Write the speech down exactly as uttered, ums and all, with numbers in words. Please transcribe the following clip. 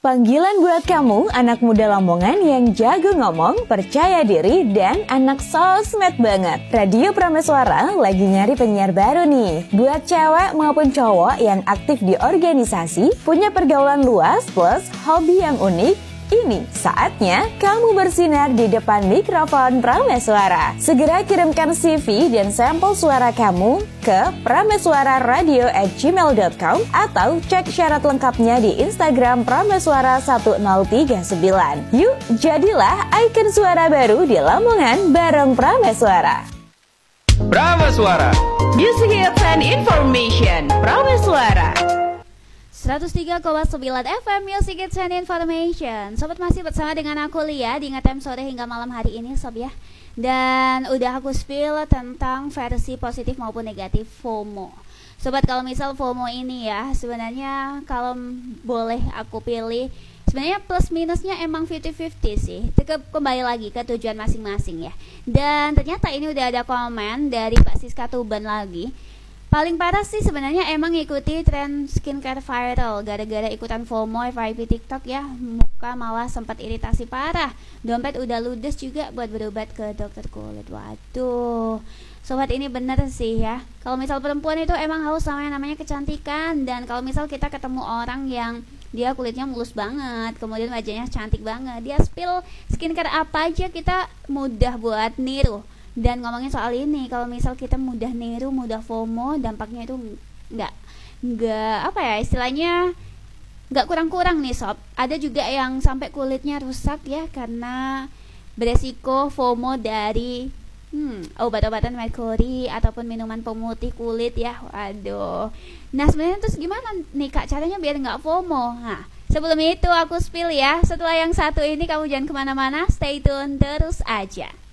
Panggilan buat kamu, anak muda Lamongan yang jago ngomong, percaya diri, dan anak sosmed banget. Radio Prameswara lagi nyari penyiar baru nih. Buat cewek maupun cowok yang aktif di organisasi, punya pergaulan luas plus hobi yang unik, ini saatnya kamu bersinar di depan mikrofon Prameswara. Segera kirimkan C V dan sampel suara kamu ke prameswararadio at gmail dot com atau cek syarat lengkapnya di Instagram Prameswara satu nol tiga sembilan. Yuk, jadilah ikon suara baru di Lamongan bareng Prameswara. Prameswara, Music Hits and Information. Prameswara seratus tiga koma sembilan F M Music Hits and Information. Sobat masih bersama dengan aku Lia di Ngetem Sore hingga malam hari ini sob ya. Dan udah aku spill tentang versi positif maupun negatif FOMO. Sobat, kalau misal FOMO ini ya, sebenarnya kalau boleh aku pilih, sebenarnya plus minusnya emang lima puluh lima puluh sih. Tetap kembali lagi ke tujuan masing-masing ya. Dan ternyata ini udah ada komen dari Pak Siska Tuban lagi. Paling parah sih sebenarnya emang ngikuti tren skincare viral. Gara-gara ikutan FOMO F Y P TikTok ya, muka malah sempat iritasi parah. Dompet udah ludes juga buat berobat ke dokter kulit. Waduh, sobat, ini bener sih ya. Kalau misal perempuan itu emang haus sama yang namanya kecantikan. Dan kalau misal kita ketemu orang yang dia kulitnya mulus banget, kemudian wajahnya cantik banget, dia spill skincare apa aja, kita mudah buat niru. Dan ngomongin soal ini, kalau misal kita mudah niru, mudah FOMO, dampaknya itu nggak nggak apa ya istilahnya, nggak kurang-kurang nih sob. Ada juga yang sampai kulitnya rusak ya karena beresiko FOMO dari hmm, obat-obatan merkuri ataupun minuman pemutih kulit ya. Waduh. Nah sebenarnya terus gimana nih kak caranya biar nggak FOMO? Nah sebelum itu aku spill ya. Setelah yang satu ini kamu jangan kemana-mana, stay tune terus aja.